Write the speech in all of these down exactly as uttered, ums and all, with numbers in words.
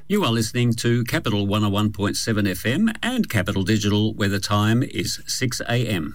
You are listening to Capital one oh one point seven F M and Capital Digital, where the time is six a m.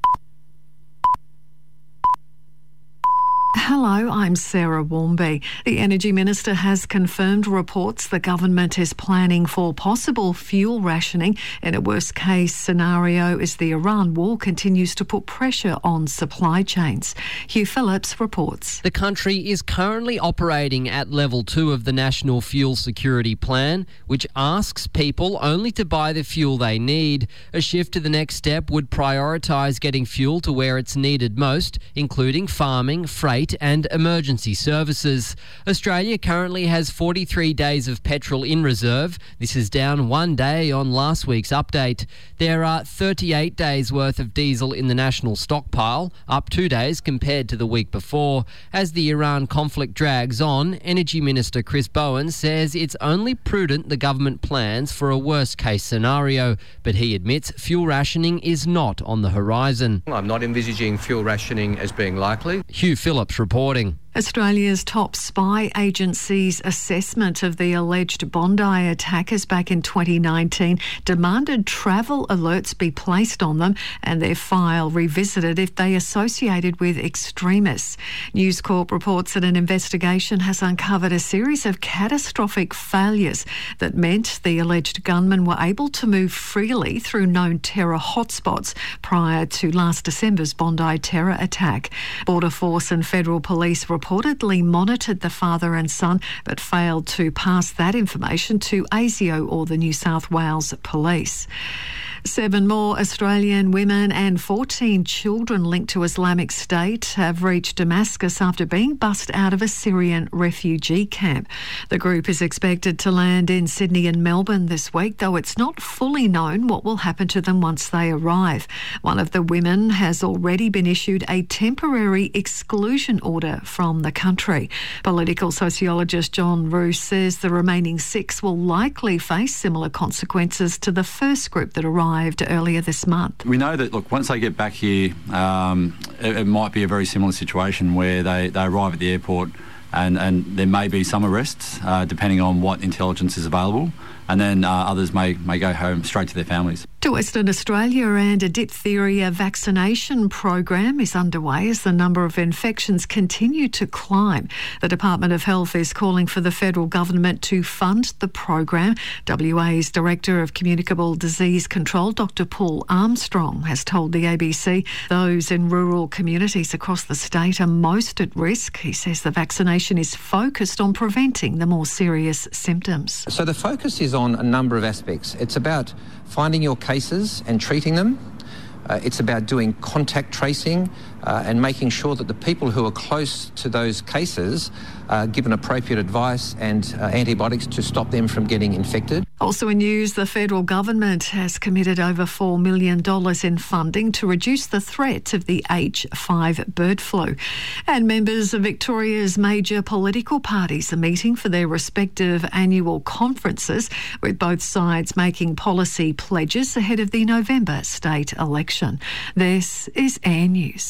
Hello, I'm Sarah Warmby. The Energy Minister has confirmed reports the government is planning for possible fuel rationing in a worst-case scenario as the Iran war continues to put pressure on supply chains. Hugh Phillips reports. The country is currently operating at level two of the National Fuel Security Plan, which asks people only to buy the fuel they need. A shift to the next step would prioritise getting fuel to where it's needed most, including farming, freight and emergency services. Australia currently has forty-three days of petrol in reserve. This is down one day on last week's update. There are thirty-eight days worth of diesel in the national stockpile, up two days compared to the week before. As the Iran conflict drags on, Energy Minister Chris Bowen says it's only prudent the government plans for a worst-case scenario, but he admits fuel rationing is not on the horizon. I'm not envisaging fuel rationing as being likely. Hugh Phillips reporting. Australia's top spy agency's assessment of the alleged Bondi attackers back in twenty nineteen demanded travel alerts be placed on them and their file revisited if they associated with extremists. News Corp reports that an investigation has uncovered a series of catastrophic failures that meant the alleged gunmen were able to move freely through known terror hotspots prior to last December's Bondi terror attack. Border Force and Federal Police reported reportedly monitored the father and son but failed to pass that information to ASIO or the New South Wales Police. Seven more Australian women and fourteen children linked to Islamic State have reached Damascus after being bussed out of a Syrian refugee camp. The group is expected to land in Sydney and Melbourne this week, though it's not fully known what will happen to them once they arrive. One of the women has already been issued a temporary exclusion order from the country. Political sociologist John Roos says the remaining six will likely face similar consequences to the first group that arrived earlier this month. We know that, look, once they get back here, um, it, it might be a very similar situation where they, they arrive at the airport and, and there may be some arrests, uh, depending on what intelligence is available, and then uh, others may, may go home straight to their families. To Western Australia, and a diphtheria vaccination program is underway as the number of infections continue to climb. The Department of Health is calling for the federal government to fund the program. W A's Director of Communicable Disease Control, Doctor Paul Armstrong, has told the A B C those in rural communities across the state are most at risk. He says the vaccination is focused on preventing the more serious symptoms. So the focus is on a number of aspects. It's about finding your cases and treating them. Uh, it's about doing contact tracing uh, and making sure that the people who are close to those cases are given appropriate advice and uh, antibiotics to stop them from getting infected. Also in news, the federal government has committed over four million dollars in funding to reduce the threat of the H five bird flu. And members of Victoria's major political parties are meeting for their respective annual conferences, with both sides making policy pledges ahead of the November state election. This is Air News.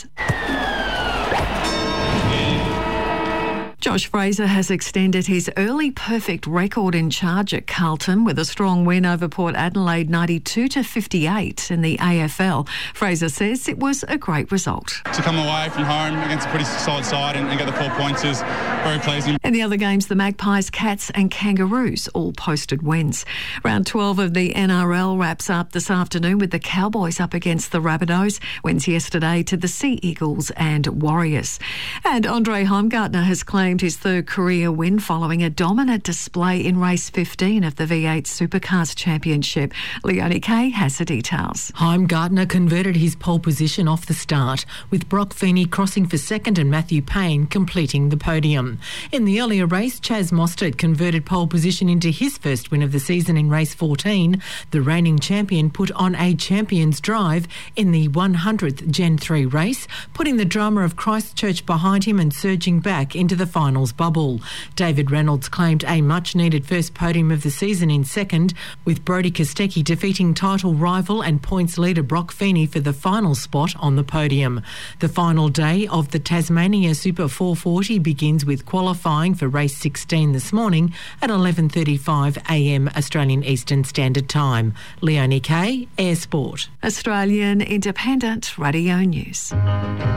Josh Fraser has extended his early perfect record in charge at Carlton with a strong win over Port Adelaide ninety-two to fifty-eight in the A F L. Fraser says it was a great result. To come away from home against a pretty solid side and, and get the four points is very pleasing. In the other games, the Magpies, Cats and Kangaroos all posted wins. Round twelve of the N R L wraps up this afternoon with the Cowboys up against the Rabbitohs. Wins yesterday to the Sea Eagles and Warriors. And Andre Heimgartner has claimed his third career win following a dominant display in race fifteen of the V eight Supercars Championship. Leonie Kay has the details. Heimgartner converted his pole position off the start, with Brock Feeney crossing for second and Matthew Payne completing the podium. In the earlier race, Chaz Mostert converted pole position into his first win of the season in race fourteen. The reigning champion put on a champion's drive in the one hundredth Gen three race, putting the drama of Christchurch behind him and surging back into the finals bubble. David Reynolds claimed a much-needed first podium of the season in second, with Brodie Kostecki defeating title rival and points leader Brock Feeney for the final spot on the podium. The final day of the Tasmania Super four forty begins with qualifying for race sixteen this morning at eleven thirty-five a m Australian Eastern Standard Time. Leonie Kay, Air Sport. Australian Independent Radio News.